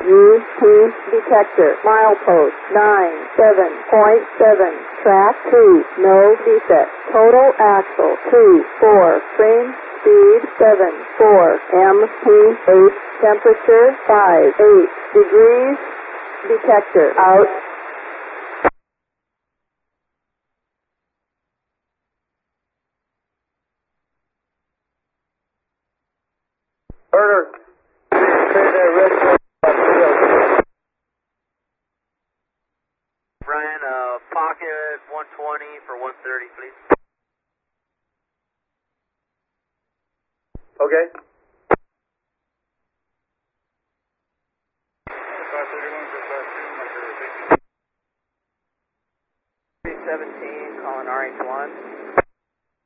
UP detector. Milepost 97.7. Track 2. No defect. Total axle 2-4. Frame speed 7-4. MP8. Temperature 5-8 degrees. Detector out. Burner. Brian, pocket 120 for 130, please. Okay.